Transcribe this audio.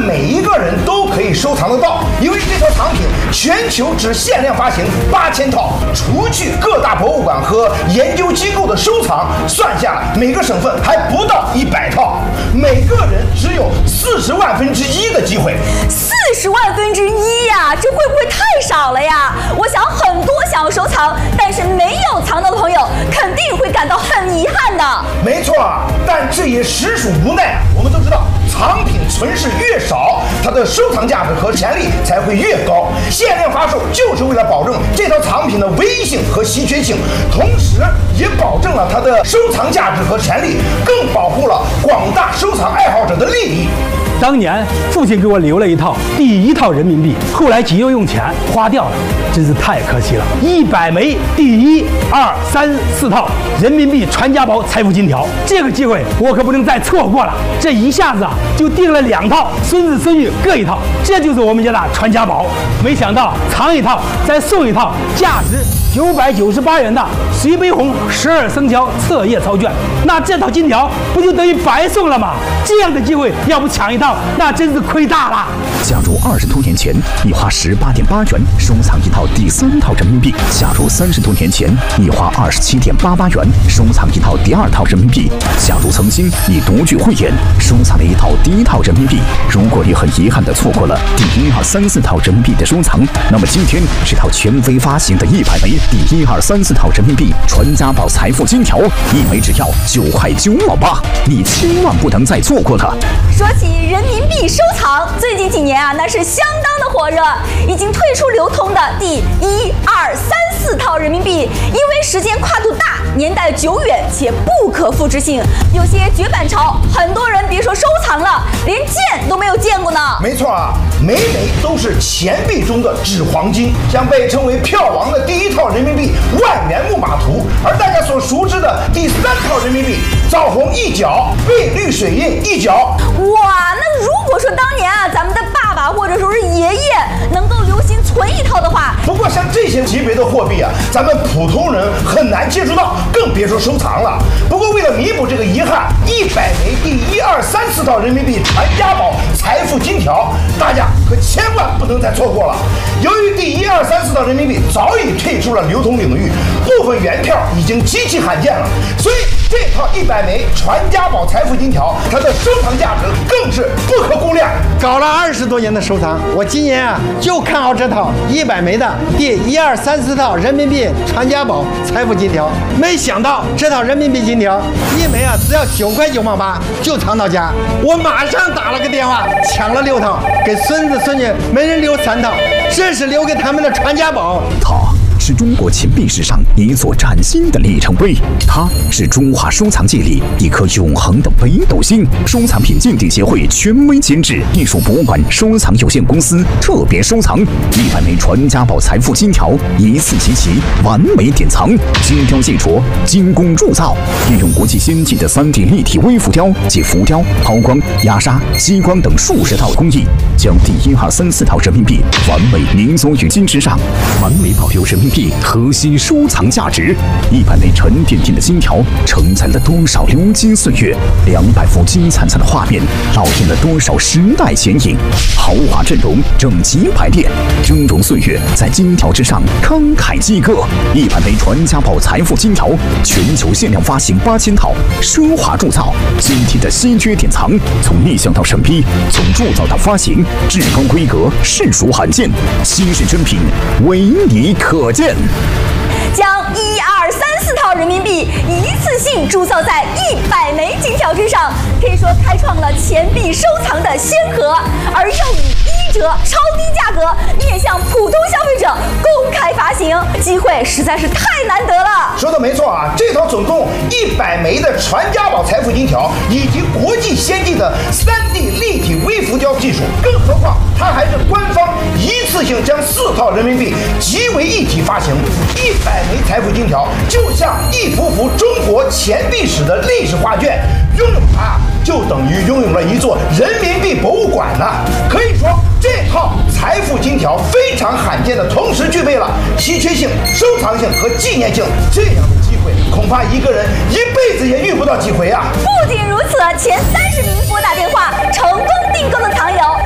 每一个人都可以收藏得到，因为这套藏品全球只限量发行8000套，除去各大博物馆和研究机构的收藏，算下来每个省份还不到100套，每个人只有40万分之一的机会。 40万分之一呀，这会不会太少了呀？我想很多想要收藏但是没有藏到的朋友，肯定会感到很遗憾的。 没错，但这也实属无奈。我们都知道，藏品存世越少，它的收藏价值和潜力才会越高。限量发售就是为了保证这套藏品的唯一性和稀缺性，同时也保证了它的收藏价值和潜力，更保护了广大收藏爱好者的利益。 当年父亲给我留了一套第一套人民币，后来急又用钱花掉了，真是太可惜了。100枚第1、2、3、4套人民币传家宝财富金条，这个机会我可不能再错过了。这一下子就订了2套，孙子孙女各一套，这就是我们家的传家宝。没想到藏一套再送一套价值998元的隋北红12生肖册页钞卷，那这套金条不就等于白送了吗？这样的机会要不抢一套，那真是亏大了。 假如20多年前你花18.8元收藏一套第3套人民币，假如30多年前你花27.88元收藏一套第2套人民币，假如曾经你独具慧眼收藏了一套第1套人民币，如果你很遗憾地错过了第1、2、3、4套人民币的收藏，那么今天这套全非发行的100枚第1、2、3、4套人民币传家宝财富金条，一枚只要9块9毛8，你千万不能再错过了。 说起人民币收藏，最近几年啊，那是相当的火热。已经退出流通的第1、2、3、4套人民币，因为时间跨度大，年代久远且不可复制性，有些绝版潮，很多人别说收藏了，连见都没有见过呢。 没错啊，每枚都是钱币中的纸黄金，像被称为票王的第1套人民币万元木马图，而大家所熟知的第3套人民币枣红一角，碧绿水印一角。 哇，那如果说当年啊，咱们的爸爸或者说是爷爷能够留心存一套的话， 不过像这些级别的货币啊，咱们普通人很难接触到，更别说收藏了。不过为了弥补这个遗憾，100枚第1、2、3、4套人民币传家宝财富金条，大家可千万不能再错过了。由于第1、2、3、4套人民币早已退出了流通领域，部分原票已经极其罕见了，所以这套100枚传家宝财富金条，它的收藏价值更是不可估量。 搞了20多年的收藏，我今年啊就看好这套100枚的第1、2、3、4套人民币传家宝财富金条。没想到这套人民币金条一枚啊只要9块9毛8就藏到家，我马上打了个电话抢了6套，给孙子孙女每人留3套，这是留给他们的传家宝。 是中国钱币史上一座崭新的里程碑，它是中华收藏界里一颗永恒的北斗星。收藏品鉴定协会权威监制，艺术博物馆收藏有限公司特别收藏100枚传家宝财富金条，一次集齐，完美典藏。金雕细琢，精工铸造，运用国际先进的3D 立体微浮雕及浮雕、抛光、压沙、激光等数十套工艺，将第1、2、3、4套人民币完美凝缩于金之上，完美保留人民币核心收藏价值。100枚沉甸甸的金条承载了多少流金岁月，200幅金灿灿的画面烙印了多少时代剪影。豪华阵容，整齐排列，峥嵘岁月在金条之上慷慨激歌。100枚传家宝财富金条，全球限量发行8000套，奢华铸造，今天的稀缺典藏，从立项到审批，从铸造到发行，至高规格，实属罕见，稀世珍品，唯你可见。 将1、2、3、4套人民币一次性铸造在100枚金条之上，可以说开创了钱币收藏的先河，而又以1折超低价格面向普通消费者公开发行，机会实在是太难得了。 说的没错啊，这套总共100枚的传家宝财富金条，以及国际先进的3D 立体微浮雕技术，更何况它还是官方一次性将4套人民币集为一体发行。100枚财富金条就像一幅幅中国钱币史的历史画卷，拥有它就等于拥有了一座人民币博物馆呢。可以说，这套财富金条非常罕见的同时具备了稀缺性、收藏性和纪念性，这样的机会恐怕一个人一辈子也遇不到几回啊！ 不仅如此，前30名拨打电话成功订购的藏友